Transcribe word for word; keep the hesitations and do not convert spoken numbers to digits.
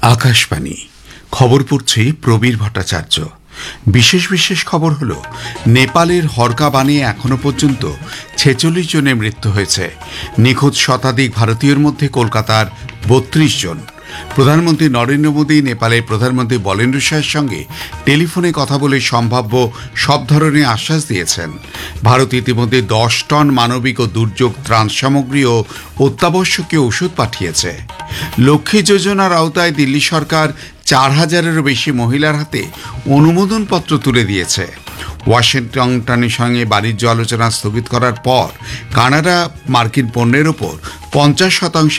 আকাশবাণী খবর পড়ছে প্রবীর ভট্টাচার্য। বিশেষ বিশেষ খবর হল, নেপালের হরকাবানে এখনো পর্যন্ত ছেচল্লিশ জনের মৃত্যু হয়েছে। নিখোঁজ শতাধিক ভারতীয়ের মধ্যে কলকাতার বত্রিশ জন। প্রধানমন্ত্রী নরেন্দ্র মোদী নেপালের প্রধানমন্ত্রী বলেন্দ্র শাহের সঙ্গে টেলিফোনে কথা বলে সম্ভাব্য সব ধরনের আশ্বাস দিয়েছেন। ভারত ইতিমধ্যে দশ টন মানবিক ও দুর্যোগ ত্রাণ সামগ্রী ও অত্যাবশ্যকীয় ওষুধ পাঠিয়েছে। লক্ষ্মী যোজনার আওতায় দিল্লি সরকার চার হাজারেরও বেশি মহিলার হাতে অনুমোদনপত্র তুলে দিয়েছে। ওয়াশিংটনের সঙ্গে বাণিজ্য আলোচনা স্থগিত করার পর কানাডা মার্কিন পণ্যের ওপর পঞ্চাশ শতাংশ